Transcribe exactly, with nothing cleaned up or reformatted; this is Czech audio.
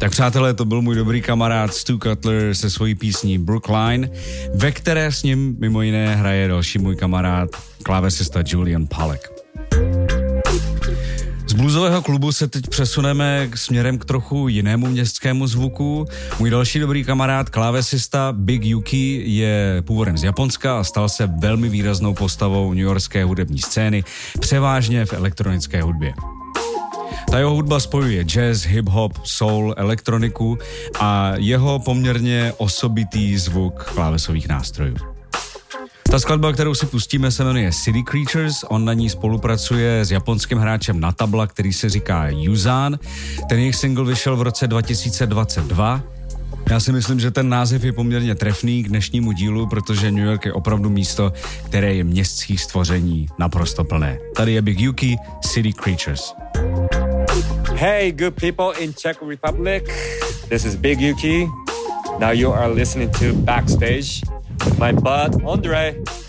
Tak přátelé, to byl můj dobrý kamarád Stu Cutler se svojí písní Brookline, ve které s ním mimo jiné hraje další můj kamarád, klávesista Julian Pollack. Z bluesového klubu se teď přesuneme k směrem k trochu jinému městskému zvuku. Můj další dobrý kamarád, klávesista Big Yuki, je původem z Japonska a stal se velmi výraznou postavou newyorské hudební scény, převážně v elektronické hudbě. Ta jeho hudba spojuje jazz, hip-hop, soul, elektroniku a jeho poměrně osobitý zvuk klávesových nástrojů. Ta skladba, kterou si pustíme, se jmenuje City Creatures. On na ní spolupracuje s japonským hráčem na tabla, který se říká Yuzan. Ten jejich single vyšel v roce dva tisíce dvacet dva. Já si myslím, že ten název je poměrně trefný k dnešnímu dílu, protože New York je opravdu místo, které je městských stvoření naprosto plné. Tady je Big Yuki, City Creatures. Hey, good people in Czech Republic. This is Big Yuki. Now you are listening to Backstage with my bud, Andre.